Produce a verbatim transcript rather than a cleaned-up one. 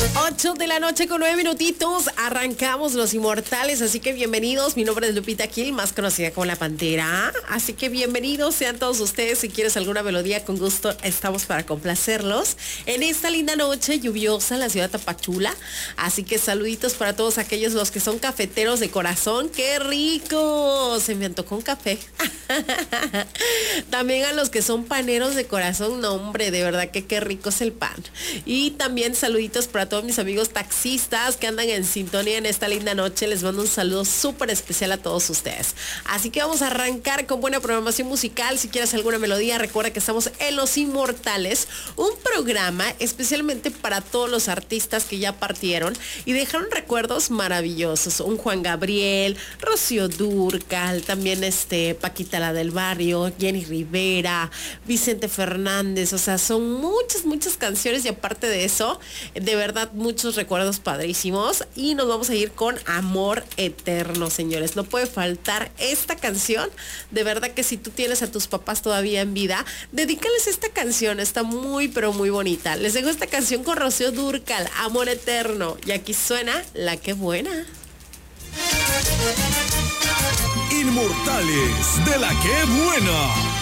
ocho de la noche con nueve minutitos, arrancamos Los Inmortales, así que bienvenidos. Mi nombre es Lupita Gil, más conocida como La Pantera, así que bienvenidos sean todos ustedes. Si quieres alguna melodía, con gusto estamos para complacerlos en esta linda noche lluviosa en la ciudad de Tapachula. Así que saluditos para todos aquellos los que son cafeteros de corazón. ¡Qué rico! Se me antojó un café. También a los que son paneros de corazón, no hombre, de verdad que qué rico es el pan. Y también saluditos para todos mis amigos taxistas que andan en sintonía en esta linda noche. Les mando un saludo súper especial a todos ustedes. Así que vamos a arrancar con buena programación musical. Si quieres alguna melodía, recuerda que estamos en Los Inmortales, un programa especialmente para todos los artistas que ya partieron y dejaron recuerdos maravillosos. Un Juan Gabriel, Rocío Dúrcal, también este Paquita la del Barrio, Jenny Rivera, Vicente Fernández. O sea, son muchas, muchas canciones y aparte de eso, de verdad, muchos recuerdos padrísimos. Y nos vamos a ir con Amor Eterno, señores. No puede faltar esta canción. De verdad que si tú tienes a tus papás todavía en vida, dedícales esta canción. Está muy, pero muy bonita. Les dejo esta canción con Rocío Dúrcal, Amor Eterno. Y aquí suena La Que Buena. Inmortales de La Que Buena.